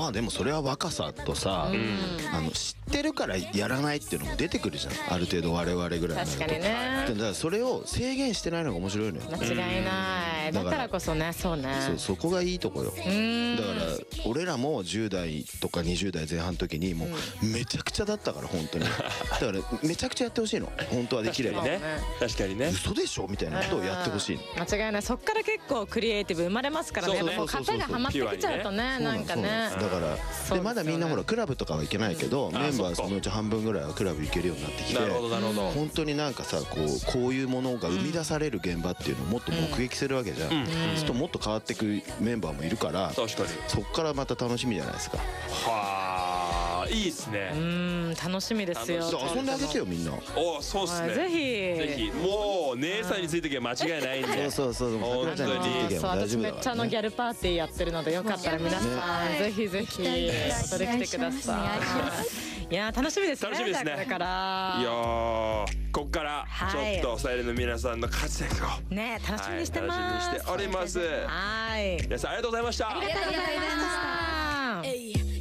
まあでもそれは若さとさ、知ってるからやらないっていうのも出てくるじゃん、ある程度我々ぐらいになると。 確かにね。 だからそれを制限してないのが面白いのよ。 間違いない。だからこそね、そうね。 そこがいいとこよ。だから俺らも10代とか20代前半の時にもうめちゃくちゃだったから本当に。だからめちゃくちゃやってほしいの、本当はできれば。 確かにね。 嘘でしょみたいなことをやってほしいの。 間違いない。そっから結構クリエイティブ生まれますからね。もう型がはまってきちゃうとね、なんかね。 だからでまだみんなほらクラブとかは行けないけど、メンバーそのうち半分ぐらいはクラブ行けるようになってきて、本当になんかさ、こういうものが生み出される現場っていうのをもっと目撃するわけじゃん。そうするともっと変わっていくメンバーもいるから、そっからまた楽しみじゃないですか。 はあ、いいっすね。 楽しみですよ。 遊んであげてよみんな。 お、そうっすね。ぜひもう姉さんについてけば間違いないんで。 そう本当に。 私めっちゃギャルパーティーやってるので、よかったら皆さんぜひぜひそれ来てください。いや楽しみですね。 楽しみですね。 これからいやこっからちょっとスタイルの皆さんの活躍をね楽しみにしてます。 楽しみにしております。 はい。 皆さんありがとうございました。 ありがとうございました。